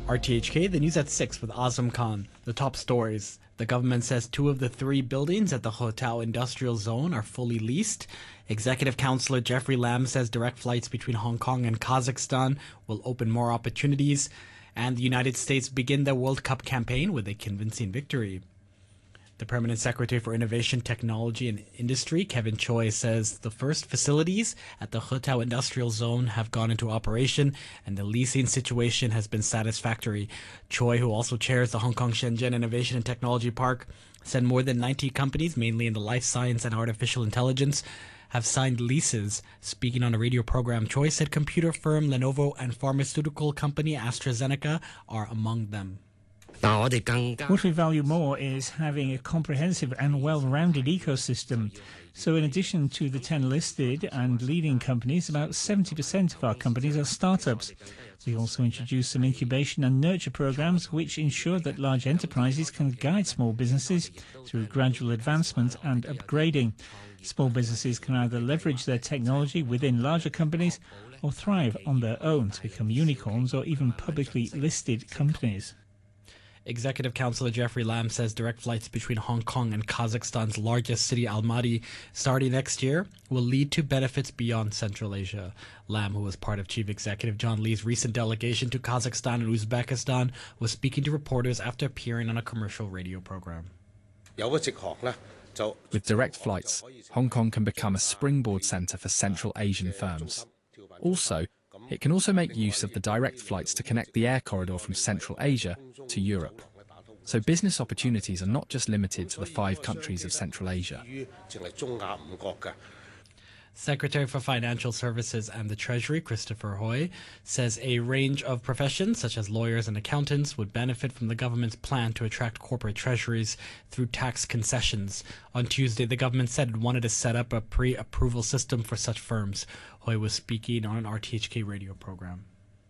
RTHK, the news at 6 with Azam Khan. The top stories. The government says 2 of the 3 buildings at the Ho-Tau Industrial Zone are fully leased. Executive Councillor Jeffrey Lam says direct flights between Hong Kong and Kazakhstan will open more opportunities. And the United States begin their World Cup campaign with a convincing victory. The Permanent Secretary for Innovation, Technology and Industry, Kevin Choi, says the first facilities at the Ho-Tau Industrial Zone have gone into operation and the leasing situation has been satisfactory. Choi, who also chairs the Hong Kong Shenzhen Innovation and Technology Park, said more than 90 companies, mainly in the life science and artificial intelligence, have signed leases. Speaking on a radio program, Choi said computer firm Lenovo and pharmaceutical company AstraZeneca are among them. What we value more is having a comprehensive and well-rounded ecosystem. So in addition to the 10 listed and leading companies, about 70% of our companies are startups. We also introduced some incubation and nurture programs which ensure that large enterprises can guide small businesses through gradual advancement and upgrading. Small businesses can either leverage their technology within larger companies or thrive on their own to become unicorns or even publicly listed companies. Executive Councillor Jeffrey Lam says direct flights between Hong Kong and Kazakhstan's largest city, Almaty, starting next year, will lead to benefits beyond Central Asia. Lam, who was part of Chief Executive John Lee's recent delegation to Kazakhstan and Uzbekistan, was speaking to reporters after appearing on a commercial radio program. With direct flights, Hong Kong can become a springboard centre for Central Asian firms. Also, it can also make use of the direct flights to connect the air corridor from Central Asia to Europe. So business opportunities are not just limited to the 5 countries of Central Asia. Secretary for Financial Services and the Treasury, Christopher Hui, says a range of professions, such as lawyers and accountants, would benefit from the government's plan to attract corporate treasuries through tax concessions. On Tuesday, the government said it wanted to set up a pre-approval system for such firms. Hui was speaking on an RTHK radio program.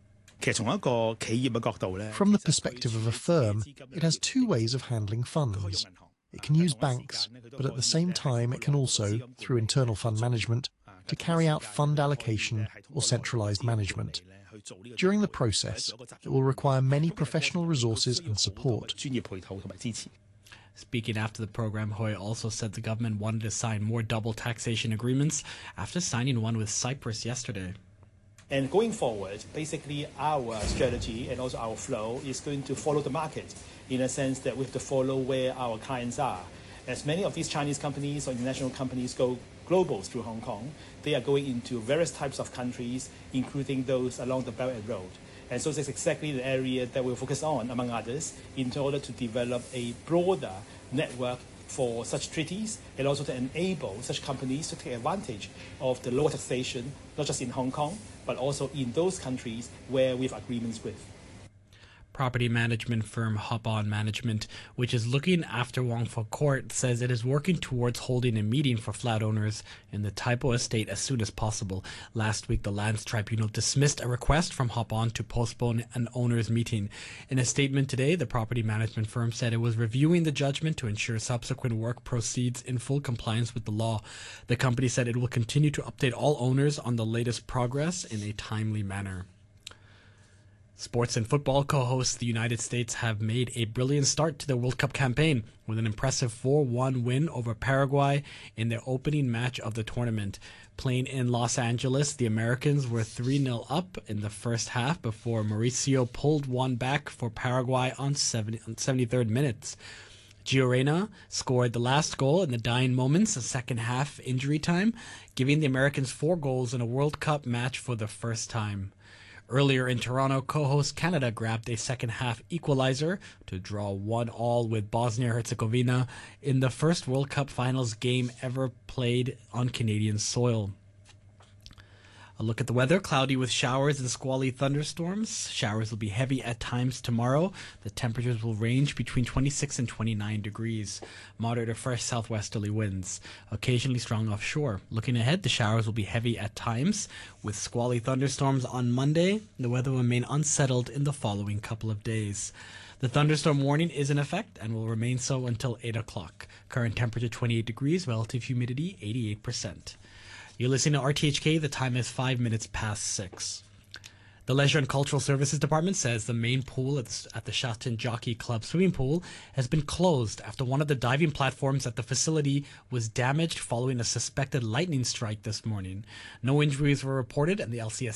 From the perspective of a firm, it has 2 ways of handling funds. It can use banks, but at the same time it can also, through internal fund management, to carry out fund allocation or centralised management. During the process, it will require many professional resources and support. Speaking after the program, Hui also said the government wanted to sign more double taxation agreements after signing one with Cyprus yesterday. And going forward, basically our strategy and also our flow is going to follow the market in a sense that we have to follow where our clients are. As many of these Chinese companies or international companies go global through Hong Kong, they are going into various types of countries, including those along the Belt and Road. And so that's exactly the area that we'll focus on, among others, in order to develop a broader network for such treaties and also to enable such companies to take advantage of the lower taxation, not just in Hong Kong, but also in those countries where we have agreements with. Property management firm Hop On Management, which is looking after Wong Fo Court, says it is working towards holding a meeting for flat owners in the Tai Po estate as soon as possible. Last week, the Lands Tribunal dismissed a request from Hop On to postpone an owners' meeting. In a statement today, the property management firm said it was reviewing the judgment to ensure subsequent work proceeds in full compliance with the law. The company said it will continue to update all owners on the latest progress in a timely manner. Sports and football co-hosts the United States have made a brilliant start to their World Cup campaign with an impressive 4-1 win over Paraguay in their opening match of the tournament. Playing in Los Angeles, the Americans were 3-0 up in the first half before Mauricio pulled one back for Paraguay on 73rd minutes. Gio Reyna scored the last goal in the dying moments of second half injury time, giving the Americans 4 goals in a World Cup match for the first time. Earlier in Toronto, co-host Canada grabbed a second-half equalizer to draw 1-1 with Bosnia-Herzegovina in the first World Cup Finals game ever played on Canadian soil. A look at the weather. Cloudy with showers and squally thunderstorms. Showers will be heavy at times tomorrow. The temperatures will range between 26 and 29 degrees. Moderate to fresh southwesterly winds. Occasionally strong offshore. Looking ahead, the showers will be heavy at times. With squally thunderstorms on Monday, the weather will remain unsettled in the following couple of days. The thunderstorm warning is in effect and will remain so until 8 o'clock. Current temperature 28 degrees, relative humidity 88%. You're listening to RTHK. The time is 5 minutes past 6. The Leisure and Cultural Services Department says the main pool at the Shatin Jockey Club swimming pool has been closed after one of the diving platforms at the facility was damaged following a suspected lightning strike this morning. No injuries were reported, and the LCS